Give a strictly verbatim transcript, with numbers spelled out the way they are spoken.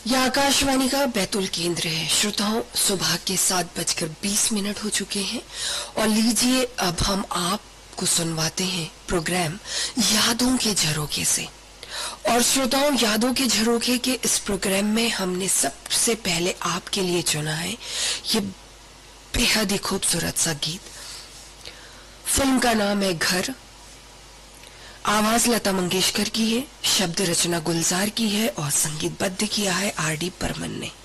यह आकाशवाणी का बैतूल केंद्र है। श्रोताओं, सुबह के सात बजकर बीस मिनट हो चुके हैं और लीजिए अब हम आपको सुनवाते हैं प्रोग्राम यादों के झरोखे से। और श्रोताओं, यादों के झरोखे के इस प्रोग्राम में हमने सबसे पहले आपके लिए चुना है ये बेहद ही खूबसूरत सा गीत। फिल्म का नाम है घर। आवाज लता मंगेशकर की है, शब्द रचना गुलजार की है और संगीतबद्ध किया है आर डी बर्मन ने।